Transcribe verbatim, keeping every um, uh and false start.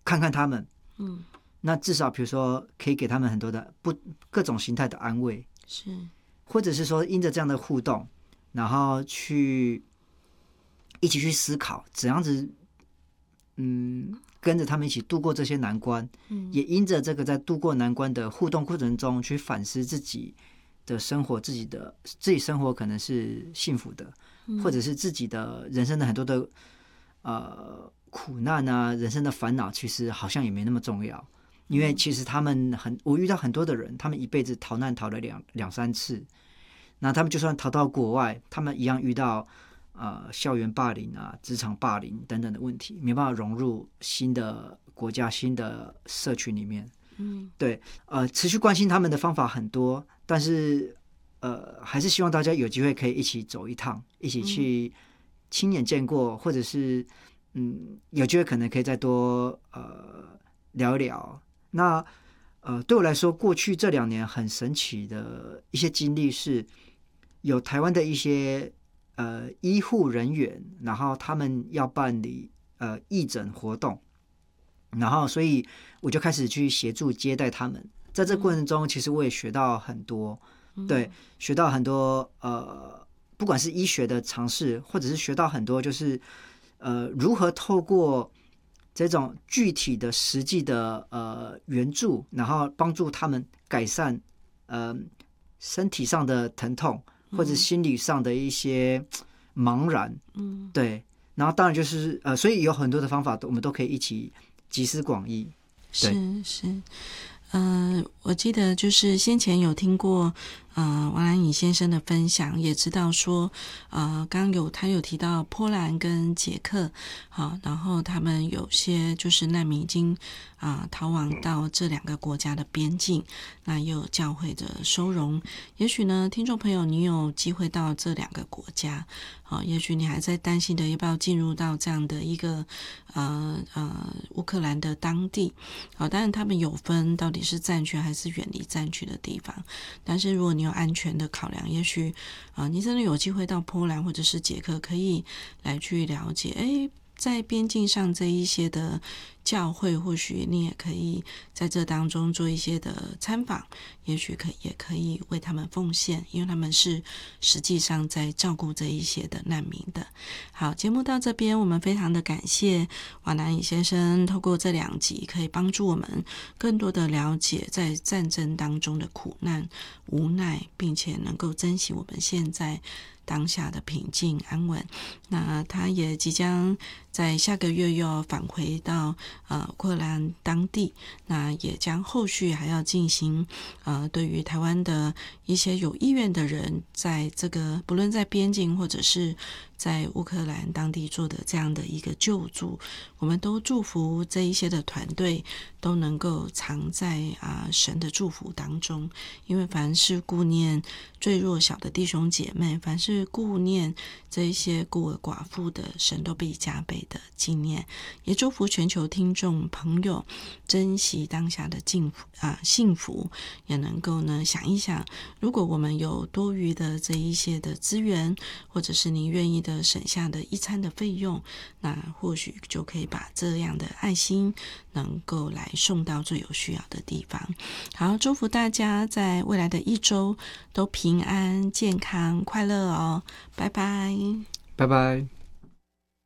看看他们， 嗯， 那至少比如说可以给他们很多的不各种形态的安慰， 是， 或者是说因着这样的互动，然后去一起去思考怎样子，嗯，跟着他们一起度过这些难关， 嗯， 也因着这个在度过难关的互动过程中去反思自己的生活，自己的自己生活可能是幸福的， 嗯或者是自己的人生的很多的呃苦难啊，人生的烦恼，其实好像也没那么重要。因为其实他们很，我遇到很多的人，他们一辈子逃难逃了两两三次，那他们就算逃到国外，他们一样遇到呃校园霸凌啊、职场霸凌等等的问题，没办法融入新的国家、新的社群里面。 嗯， 对，呃，持续关心他们的方法很多，但是呃，还是希望大家有机会可以一起走一趟，一起去亲眼见过，或者是嗯，有机会可能可以再多呃聊一聊。那呃，对我来说，过去这两年很神奇的一些经历是，有台湾的一些呃医护人员，然后他们要办理呃义诊活动，然后所以我就开始去协助接待他们。在这过程中，其实我也学到很多，对，学到很多呃，不管是医学的尝试，或者是学到很多就是呃如何透过这种具体的、实际的呃援助，然后帮助他们改善呃身体上的疼痛，或者心理上的一些茫然， 嗯， 对。然后当然就是呃，所以有很多的方法，我们都可以一起集思广益。对， 是是，呃，我记得就是先前有听过呃王兰颖先生的分享，也知道说呃刚有他有提到波兰跟捷克，好，然后他们有些就是难民已经啊、呃、逃亡到这两个国家的边境，那也有教会的收容。也许呢，听众朋友你有机会到这两个国家，好、也许你还在担心的要不要进入到这样的一个呃呃乌克兰的当地，好，当然他们有分到底是战区还是远离战区的地方，但是如果你有安全的考量，也许啊、呃，你真的有机会到波兰或者是捷克，可以来去了解，诶，在边境上这一些的教会，或许你也可以在这当中做一些的参访，也许可也可以为他们奉献，因为他们是实际上在照顾这一些的难民的。好，节目到这边，我们非常的感谢瓦南乙先生透过这两集可以帮助我们更多的了解在战争当中的苦难、无奈，并且能够珍惜我们现在当下的平静安稳。那他也即将在下个月又要返回到呃乌克兰当地，那也将后续还要进行呃对于台湾的一些有意愿的人，在这个不论在边境或者是在乌克兰当地做的这样的一个救助，我们都祝福这一些的团队都能够藏在啊、呃、神的祝福当中，因为凡是顾念最弱小的弟兄姐妹，凡是顾念这一些孤儿寡妇的，神都必加倍的纪念。也祝福全球听众朋友珍惜当下的幸福啊、呃、幸福，也能够呢想一想，如果我们有多余的这一些的资源，或者是你愿意的省下的一餐的费用，那或许就可以把这样的爱心能够来送到最有需要的地方。好，祝福大家在未来的一周都平安、健康、快乐哦！拜拜， 拜拜。